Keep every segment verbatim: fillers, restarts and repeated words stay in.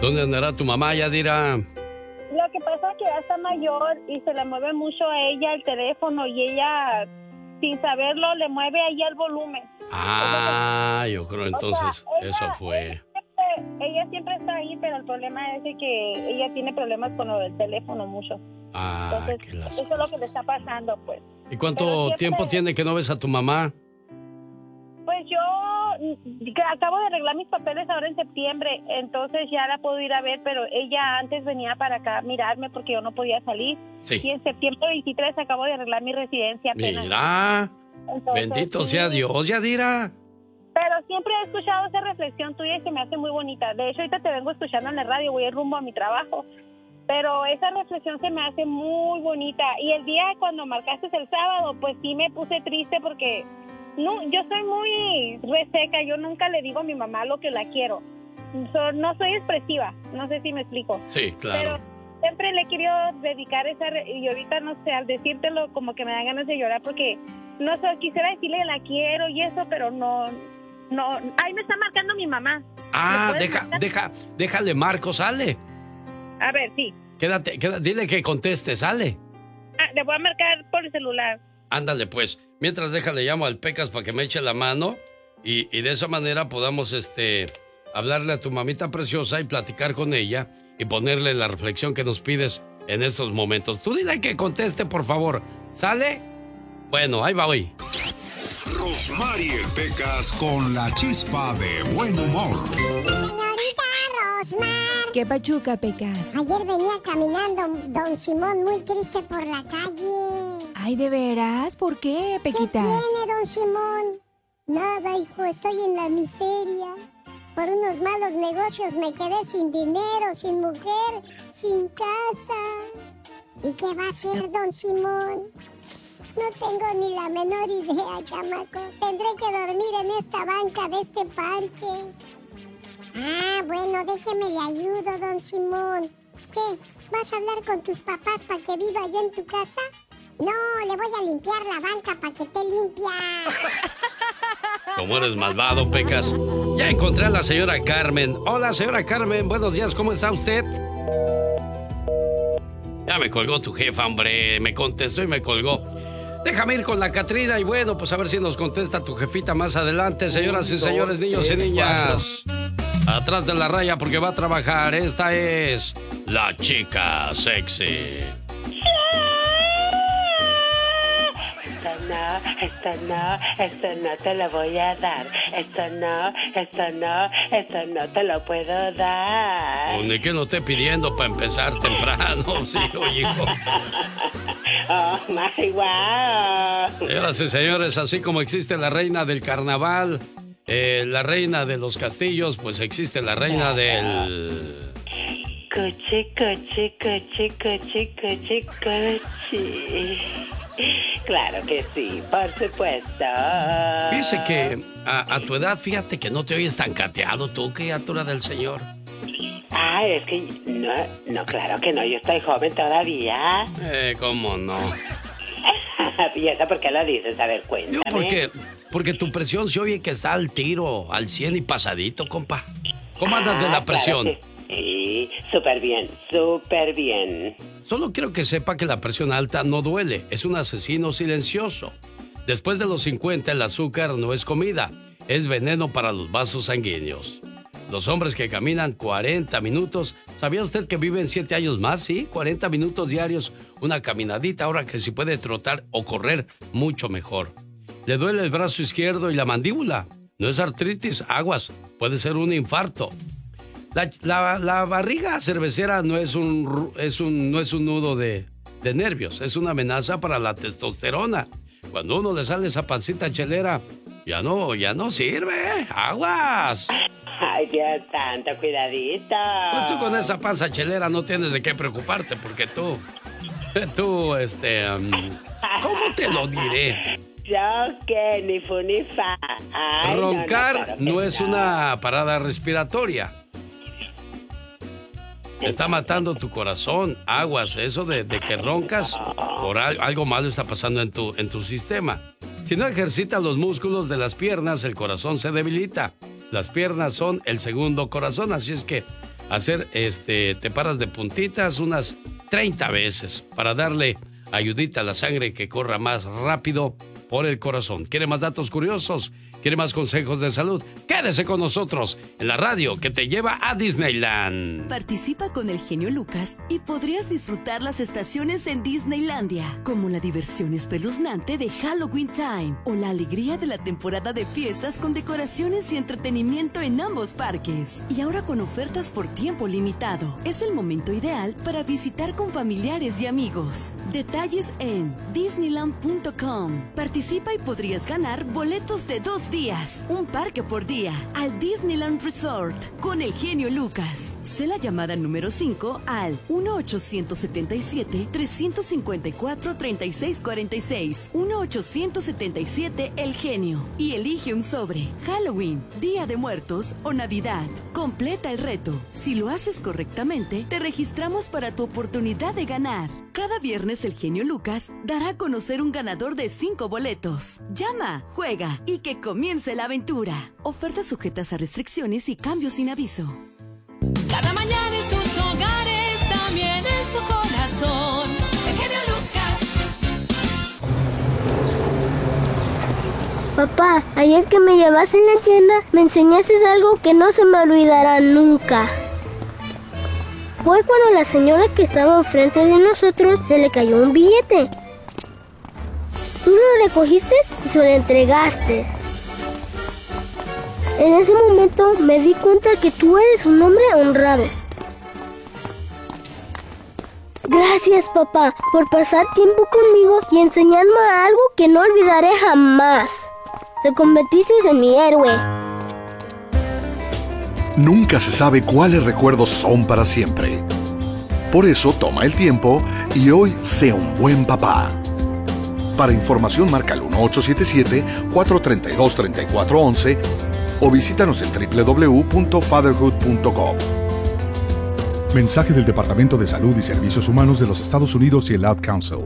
¿Dónde andará tu mamá, Yadira? Lo que pasa es que ya está mayor y se le mueve mucho a ella el teléfono y ella, sin saberlo, le mueve ahí el volumen. Ah, yo creo entonces o sea, ella, eso fue. Ella siempre, ella siempre está ahí, pero el problema es de que ella tiene problemas con el teléfono mucho. Ah, entonces, qué lástima. eso es lo que le está pasando, pues. ¿Y cuánto siempre, tiempo tiene que no ves a tu mamá? Pues yo acabo de arreglar mis papeles ahora en septiembre, entonces ya la puedo ir a ver, pero ella antes venía para acá a mirarme porque yo no podía salir. Sí. Y en septiembre veintitrés acabo de arreglar mi residencia apenas. Mira, entonces, bendito sí. sea Dios, Yadira. Pero siempre he escuchado esa reflexión tuya y se me hace muy bonita. De hecho, ahorita te vengo escuchando en la radio, voy rumbo a mi trabajo. Pero esa reflexión se me hace muy bonita. Y el día cuando marcaste el sábado, pues sí me puse triste porque... No, yo soy muy reseca, yo nunca le digo a mi mamá lo que la quiero. So, no soy expresiva, no sé si me explico. Sí, claro. Pero siempre le he querido dedicar esa... Re y ahorita, no sé, al decírtelo como que me dan ganas de llorar porque, no sé, quisiera decirle que la quiero y eso, pero no... no ahí me está marcando mi mamá. Ah, deja, deja, déjale Marco, sale. A ver, sí. Quédate, quédate, dile que conteste, sale. Ah, le voy a marcar por el celular. Ándale, pues. Mientras déjale llamo al Pecas para que me eche la mano y, y de esa manera podamos este, hablarle a tu mamita preciosa y platicar con ella y ponerle la reflexión que nos pides en estos momentos. Tú dile que conteste, por favor. ¿Sale? Bueno, ahí va hoy. Rosmarie Pecas con la chispa de buen humor. Señorita Rosmar. ¿Qué pachuca, Pecas? Ayer venía caminando don Simón muy triste por la calle. Ay, ¿de veras? ¿Por qué, Pequitas? ¿Qué tiene, don Simón? Nada, hijo, estoy en la miseria. Por unos malos negocios me quedé sin dinero, sin mujer, sin casa. ¿Y qué va a hacer, don Simón? No tengo ni la menor idea, chamaco. Tendré que dormir en esta banca de este parque. Ah, bueno, déjeme le ayudo, don Simón. ¿Qué? ¿Vas a hablar con tus papás para que viva yo en tu casa? No, le voy a limpiar la banca para que esté limpia. Como eres malvado, Pecas. Ya encontré a la señora Carmen. Hola, señora Carmen. Buenos días, ¿cómo está usted? Ya me colgó tu jefa, hombre. Me contestó y me colgó. Déjame ir con la Catrina y bueno, pues a ver si nos contesta tu jefita más adelante. Señoras y señores, niños y niñas. Atrás de la raya porque va a trabajar. Esta es la chica sexy. No, esto no, esto no te lo voy a dar. Esto no, esto no, esto no te lo puedo dar. Ni que no esté pidiendo para empezar temprano, sí, oye, hijo. Oh, my wow. Señoras y señores, así como existe la reina del carnaval, eh, la reina de los castillos, pues existe la reina del... Coche, coche, coche, coche, coche, coche. Claro que sí, por supuesto. Dice que a, a tu edad, fíjate que no te oyes tan cateado tú, criatura del Señor. Ah, es que no, no, claro que no, yo estoy joven todavía. Eh, ¿cómo no? ¿Y eso por qué lo dices? A ver, cuéntame. Yo porque, porque tu presión se oye que está al tiro, al cien y pasadito, compa. ¿Cómo andas ah, de la presión? Claro que... Sí, súper bien, súper bien. Solo quiero que sepa que la presión alta no duele, es un asesino silencioso. Después de los cincuenta, el azúcar no es comida, es veneno para los vasos sanguíneos. Los hombres que caminan cuarenta minutos, ¿sabía usted que viven siete años más? Sí, cuarenta minutos diarios, una caminadita, ahora que si puede trotar o correr, mucho mejor. ¿Le duele el brazo izquierdo y la mandíbula? No es artritis, aguas, puede ser un infarto. La, la, la barriga cervecera no es un, es un, no es un nudo de, de nervios, es una amenaza para la testosterona. Cuando uno le sale esa pancita chelera, ya no, ya no sirve, aguas. Ay, Dios santo, cuidadito. Pues tú con esa panza chelera no tienes de qué preocuparte, porque tú, tú, este, um, ¿cómo te lo diré? Yo que ni fu ni fa. Ay, Roncar no, no, no es no. una parada respiratoria. Está matando tu corazón, aguas, eso de, de que roncas, por al, algo malo está pasando en tu, en tu sistema. Si no ejercitas los músculos de las piernas, el corazón se debilita. Las piernas son el segundo corazón, así es que hacer, este, te paras de puntitas unas treinta veces para darle ayudita a la sangre que corra más rápido por el corazón. ¿Quiere más datos curiosos? ¿Quiere más consejos de salud? Quédese con nosotros en la radio que te lleva a Disneyland. Participa con el genio Lucas y podrías disfrutar las estaciones en Disneylandia, como la diversión espeluznante de Halloween Time o la alegría de la temporada de fiestas con decoraciones y entretenimiento en ambos parques. Y ahora con ofertas por tiempo limitado. Es el momento ideal para visitar con familiares y amigos. Detalles en disneyland punto com. Participa y podrías ganar boletos de dos días, un parque por día, al Disneyland Resort con el genio Lucas. Sé la llamada número cinco al uno ochocientos setenta y siete, trescientos cincuenta y cuatro, treinta y seis cuarenta y seis, uno ochocientos setenta y siete El Genio, y elige un sobre, Halloween, Día de Muertos o Navidad. Completa el reto. Si lo haces correctamente, te registramos para tu oportunidad de ganar. Cada viernes el genio Lucas dará a conocer un ganador de cinco boletos. Llama, juega y que comience la aventura. Ofertas sujetas a restricciones y cambios sin aviso. Cada mañana en sus hogares, también en su corazón, el genio Lucas. Papá, ayer que me llevaste en la tienda, me enseñaste algo que no se me olvidará nunca. Fue cuando la señora que estaba enfrente de nosotros se le cayó un billete. Tú lo recogiste y se lo entregaste. En ese momento me di cuenta que tú eres un hombre honrado. Gracias, papá, por pasar tiempo conmigo y enseñarme algo que no olvidaré jamás. Te convertiste en mi héroe. Nunca se sabe cuáles recuerdos son para siempre. Por eso toma el tiempo y hoy sé un buen papá. Para información marca el uno ocho siete siete, cuatro tres dos, tres cuatro uno uno o visítanos en doble u doble u doble u punto fatherhood punto com. Mensaje del Departamento de Salud y Servicios Humanos de los Estados Unidos y el Ad Council.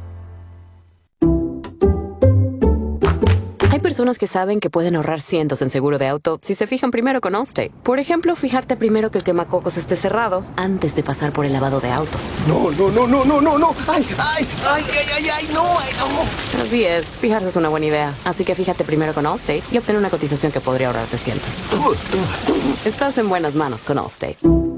Hay personas que saben que pueden ahorrar cientos en seguro de auto si se fijan primero con Allstate. Por ejemplo, fijarte primero que el quemacocos esté cerrado antes de pasar por el lavado de autos. No, no, no, no, no, no, no. Ay, ay, ay, ay, ay, ay, no, ay, no. Así es, fijarse es una buena idea. Así que fíjate primero con Allstate y obtén una cotización que podría ahorrarte cientos. Estás en buenas manos con Allstate.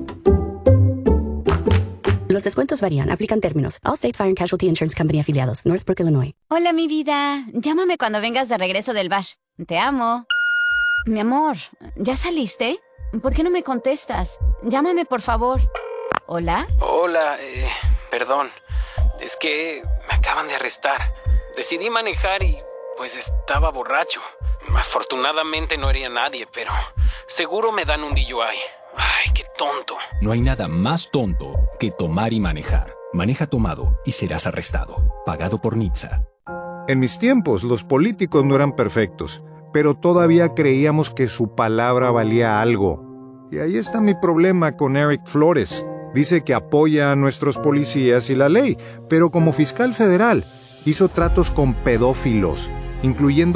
Los descuentos varían. Aplican términos. Allstate Fire and Casualty Insurance Company afiliados. Northbrook, Illinois. Hola, mi vida. Llámame cuando vengas de regreso del bash. Te amo. Mi amor, ¿ya saliste? ¿Por qué no me contestas? Llámame, por favor. ¿Hola? Hola, eh, perdón. Es que me acaban de arrestar. Decidí manejar y, pues, estaba borracho. Afortunadamente no hería a nadie, pero seguro me dan un D U I. Ay, qué tonto. No hay nada más tonto que tomar y manejar. Maneja tomado y serás arrestado. Pagado por N H T S A. En mis tiempos, los políticos no eran perfectos, pero todavía creíamos que su palabra valía algo. Y ahí está mi problema con Eric Flores. Dice que apoya a nuestros policías y la ley, pero como fiscal federal hizo tratos con pedófilos, incluyendo